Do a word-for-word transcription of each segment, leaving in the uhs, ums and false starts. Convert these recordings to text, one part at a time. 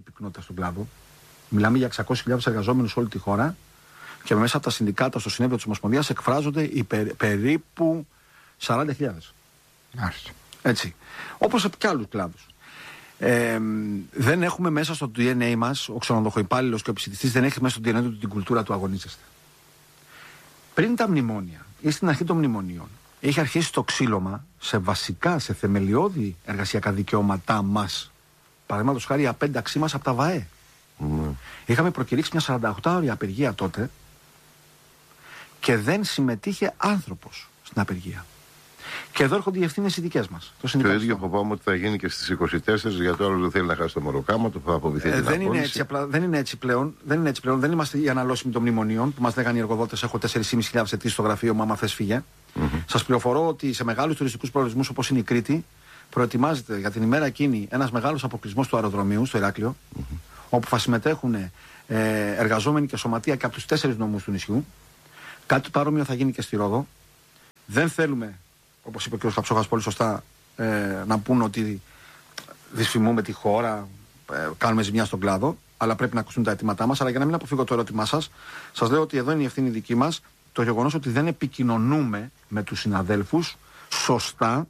πυκνότητα στον κλάδο. Μιλάμε για εξακόσιες χιλιάδες εργαζόμενους σε όλη τη χώρα και μέσα από τα συνδικάτα στο συνέδριο της Ομοσπονδίας εκφράζονται οι περί, περίπου σαράντα χιλιάδες. Άρχισε. Έτσι. Όπως σε και άλλους κλάδους. Ε, δεν έχουμε μέσα στο ντι εν έι μας, ο ξενοδοχοϊπάλληλος και ο επισιτιστής δεν έχει μέσα στο ντι εν έι του την κουλτούρα του αγωνίζεστε. Πριν τα μνημόνια ή στην αρχή των μνημονίων, έχει αρχίσει το ξύλωμα σε βασικά, σε θεμελιώδη εργασιακά δικαιώματά μας. Παραδείγματος χάρη η απένταξή μας από τα ΒΑΕ. Mm. Είχαμε προκηρύξει μια σαρανταοκτάωρη απεργία τότε και δεν συμμετείχε άνθρωπος στην απεργία. Και εδώ έρχονται οι ευθύνες οι δικές μας. Το, το ίδιο φοβάμαι ότι θα γίνει και στις είκοσι τέσσερις, γιατί ο άλλος δεν θέλει να χάσει το μεροκάμα του, θα αποβηθεί. Ε, δεν, είναι έτσι, απλά, δεν είναι έτσι πλέον. Δεν είναι έτσι πλέον. Δεν είμαστε οι αναλώσιμοι των μνημονίων που μας λέγανε οι εργοδότες. Έχω τέσσερις χιλιάδες πεντακόσιες αιτήσεις στο γραφείο μου, άμα θες φύγε. Mm-hmm. Σας πληροφορώ ότι σε μεγάλους τουριστικούς προορισμούς όπως είναι η Κρήτη, προετοιμάζεται για την ημέρα εκείνη ένας μεγάλος αποκλεισμός του αεροδρομίου στο Ηράκλειο, mm-hmm. όπου θα συμμετέχουν ε, εργαζόμενοι και σωματεία και από τους τέσσερις νομούς του νησιού. Κάτι παρόμοιο θα γίνει και στη Ρόδο. Δεν θέλουμε, όπως είπε ο κ. Καψόχας πολύ σωστά, ε, να πούν ότι δυσφημούμε τη χώρα, ε, κάνουμε ζημιά στον κλάδο, αλλά πρέπει να ακούσουν τα αιτήματά μας. Αλλά για να μην αποφύγω το ερώτημά σας, σας λέω ότι εδώ είναι η ευθύνη δική μας, το γεγονός ότι δεν επικοινωνούμε με τους συναδέλφους σωστά,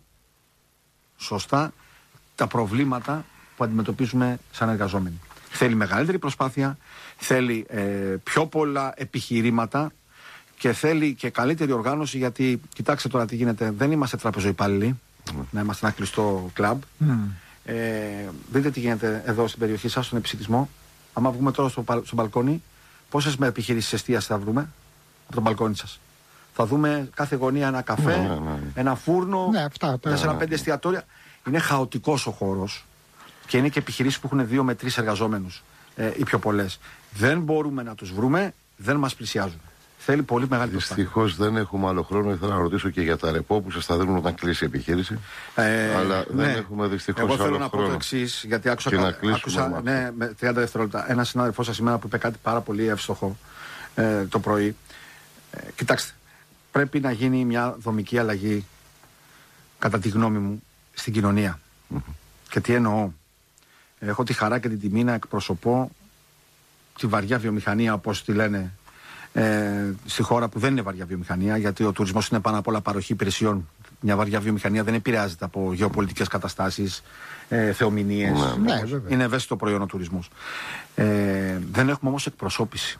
σωστά τα προβλήματα που αντιμετωπίζουμε σαν εργαζόμενοι. Θέλει μεγαλύτερη προσπάθεια, θέλει ε, πιο πολλά επιχειρήματα και θέλει και καλύτερη οργάνωση, γιατί κοιτάξτε τώρα τι γίνεται, δεν είμαστε τραπεζοϊπάλληλοι, mm. να είμαστε ένα κλειστό κλαμπ. Mm. Ε, δείτε τι γίνεται εδώ στην περιοχή σας, στον επισιτισμό. Άμα βγούμε τώρα στο, στο μπαλκόνι, πόσες με επιχειρήσεις εστίασης θα βρούμε από το μπαλκόνι σας? Θα δούμε κάθε γωνία ένα καφέ, ναι, ναι, ναι. ένα φούρνο, ναι, τέσσερα πέντε εστιατόρια. Είναι χαοτικός ο χώρος και είναι και επιχειρήσεις που έχουν δύο με τρεις εργαζόμενους ε, ή πιο πολλές. Δεν μπορούμε να τους βρούμε, δεν μας πλησιάζουν. Θέλει πολύ μεγάλη προσπάθεια. Δυστυχώς δεν έχουμε άλλο χρόνο. Ήθελα να ρωτήσω και για τα ρεπό που σας θα δίνουν όταν κλείσει η επιχείρηση. Ε, αλλά ναι. δεν έχουμε δυστυχώς άλλο χρόνο. Εγώ θέλω να πω το εξής, γιατί άκουσα, και κα, άκουσα ναι, με τριάντα δευτερόλεπτα ένα συνάδελφό σας σήμερα που είπε κάτι πάρα πολύ εύστοχο ε, το πρωί. Ε, κοιτάξτε, πρέπει να γίνει μια δομική αλλαγή, κατά τη γνώμη μου, στην κοινωνία. Mm-hmm. Και τι εννοώ? Έχω τη χαρά και την τιμή να εκπροσωπώ τη βαριά βιομηχανία, όπως τη λένε, ε, στη χώρα που δεν είναι βαριά βιομηχανία, γιατί ο τουρισμός είναι πάνω απ' όλα παροχή υπηρεσιών. Μια βαριά βιομηχανία δεν επηρεάζεται από γεωπολιτικές καταστάσεις, ε, θεομηνίες. Ναι, ναι, είναι ευαίσθητο προϊόν ο τουρισμός. Ε, δεν έχουμε όμως εκπροσώπηση.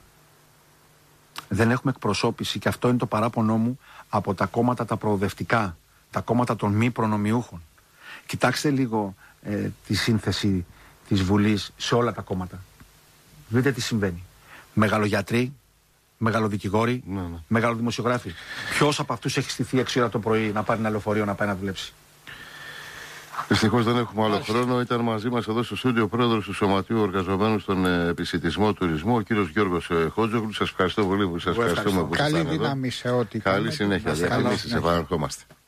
Δεν έχουμε εκπροσώπηση και αυτό είναι το παράπονό μου από τα κόμματα τα προοδευτικά, τα κόμματα των μη προνομιούχων. Κοιτάξτε λίγο ε, τη σύνθεση της Βουλής σε όλα τα κόμματα. Δείτε τι συμβαίνει. Μεγαλογιατροί, μεγαλοδικηγόροι, ναι, ναι. μεγαλοδημοσιογράφοι. Ποιος από αυτούς έχει στηθεί έξι ώρα το πρωί να πάρει ένα λεωφορείο να πάει να δουλέψει? Δυστυχώς δεν έχουμε άλλο χρόνο. Ήταν μαζί μας εδώ στο στούντιο ο πρόεδρος του Σωματείου Εργαζομένων στον ε, Επισιτισμό Τουρισμού, ο κύριος Γιώργος ε, Χότζογλου. Σας ευχαριστώ πολύ που σας ευχαριστούμε που ήσασταν εδώ. Καλή δύναμη σε ό,τι Καλή συνέχεια. Διαφήμισεις, επαναρχόμαστε.